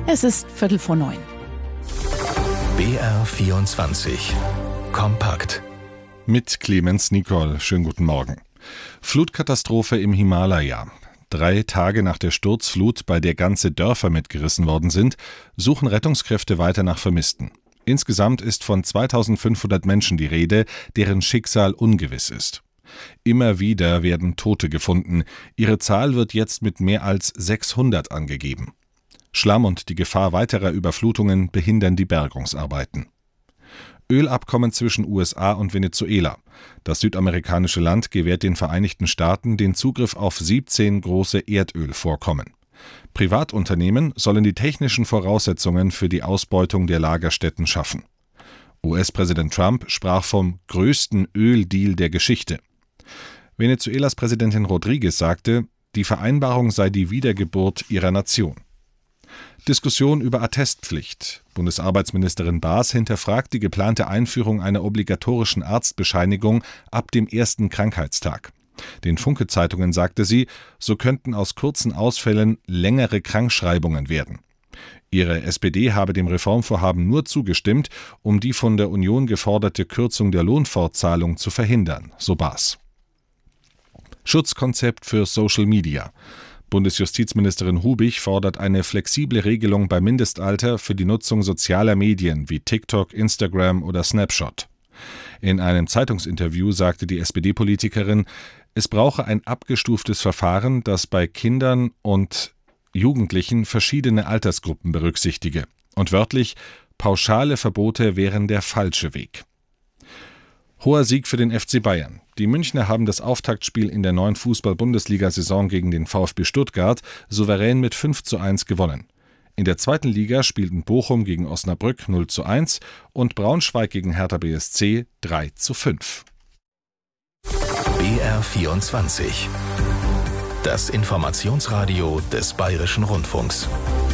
Es ist 8:45. BR24 Kompakt. Mit Clemens Nicol. Schönen guten Morgen. Flutkatastrophe im Himalaya. 3 Tage nach der Sturzflut, bei der ganze Dörfer mitgerissen worden sind, suchen Rettungskräfte weiter nach Vermissten. Insgesamt ist von 2500 Menschen die Rede, deren Schicksal ungewiss ist. Immer wieder werden Tote gefunden. Ihre Zahl wird jetzt mit mehr als 600 angegeben. Schlamm und die Gefahr weiterer Überflutungen behindern die Bergungsarbeiten. Ölabkommen zwischen USA und Venezuela. Das südamerikanische Land gewährt den Vereinigten Staaten den Zugriff auf 17 große Erdölvorkommen. Privatunternehmen sollen die technischen Voraussetzungen für die Ausbeutung der Lagerstätten schaffen. US-Präsident Trump sprach vom größten Öldeal der Geschichte. Venezuelas Präsidentin Rodriguez sagte, die Vereinbarung sei die Wiedergeburt ihrer Nation. Diskussion über Attestpflicht. Bundesarbeitsministerin Baas hinterfragt die geplante Einführung einer obligatorischen Arztbescheinigung ab dem ersten Krankheitstag. Den Funke-Zeitungen sagte sie, so könnten aus kurzen Ausfällen längere Krankschreibungen werden. Ihre SPD habe dem Reformvorhaben nur zugestimmt, um die von der Union geforderte Kürzung der Lohnfortzahlung zu verhindern, so Baas. Schutzkonzept für Social Media. Bundesjustizministerin Hubich fordert eine flexible Regelung beim Mindestalter für die Nutzung sozialer Medien wie TikTok, Instagram oder Snapchat. In einem Zeitungsinterview sagte die SPD-Politikerin, es brauche ein abgestuftes Verfahren, das bei Kindern und Jugendlichen verschiedene Altersgruppen berücksichtige. Und wörtlich, pauschale Verbote wären der falsche Weg. Hoher Sieg für den FC Bayern. Die Münchner haben das Auftaktspiel in der neuen Fußball-Bundesliga-Saison gegen den VfB Stuttgart souverän mit 5:1 gewonnen. In der zweiten Liga spielten Bochum gegen Osnabrück 0:1 und Braunschweig gegen Hertha BSC 3:5. BR24 Das Informationsradio des Bayerischen Rundfunks.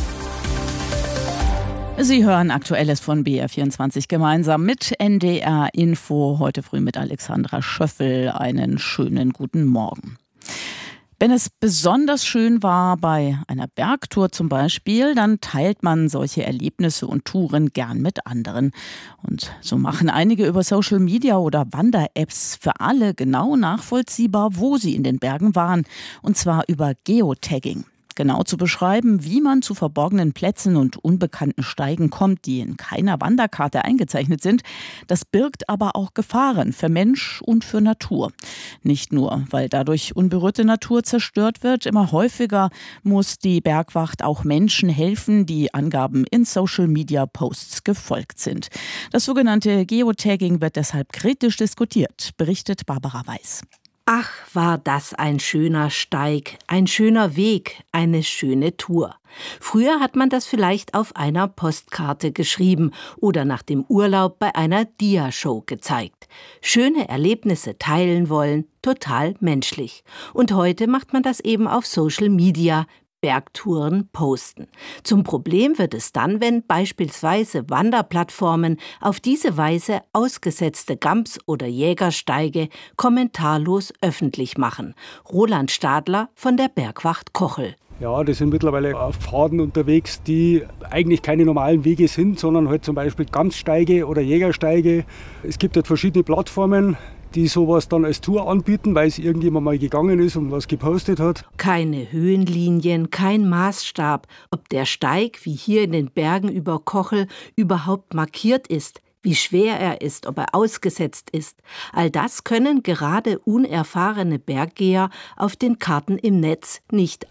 Sie hören Aktuelles von BR24 gemeinsam mit NDR Info. Heute früh mit Alexandra Schöffel. Einen schönen guten Morgen. Wenn es besonders schön war bei einer Bergtour zum Beispiel, dann teilt man solche Erlebnisse und Touren gern mit anderen. Und so machen einige über Social Media oder Wander-Apps für alle genau nachvollziehbar, wo sie in den Bergen waren. Und zwar über Geotagging. Genau zu beschreiben, wie man zu verborgenen Plätzen und unbekannten Steigen kommt, die in keiner Wanderkarte eingezeichnet sind. Das birgt aber auch Gefahren für Mensch und für Natur. Nicht nur, weil dadurch unberührte Natur zerstört wird. Immer häufiger muss die Bergwacht auch Menschen helfen, die Angaben in Social-Media-Posts gefolgt sind. Das sogenannte Geotagging wird deshalb kritisch diskutiert, berichtet Barbara Weiß. Ach, war das ein schöner Steig, ein schöner Weg, eine schöne Tour. Früher hat man das vielleicht auf einer Postkarte geschrieben oder nach dem Urlaub bei einer Dia-Show gezeigt. Schöne Erlebnisse teilen wollen, total menschlich. Und heute macht man das eben auf Social Media, Bergtouren posten. Zum Problem wird es dann, wenn beispielsweise Wanderplattformen auf diese Weise ausgesetzte Gams- oder Jägersteige kommentarlos öffentlich machen. Roland Stadler von der Bergwacht Kochel. Ja, das sind mittlerweile auf Pfaden unterwegs, die eigentlich keine normalen Wege sind, sondern halt zum Beispiel Gamssteige oder Jägersteige. Es gibt halt verschiedene Plattformen, die sowas dann als Tour anbieten, weil es irgendjemand mal gegangen ist und was gepostet hat. Keine Höhenlinien, kein Maßstab, ob der Steig, wie hier in den Bergen über Kochel, überhaupt markiert ist, wie schwer er ist, ob er ausgesetzt ist. All das können gerade unerfahrene Berggeher auf den Karten im Netz nicht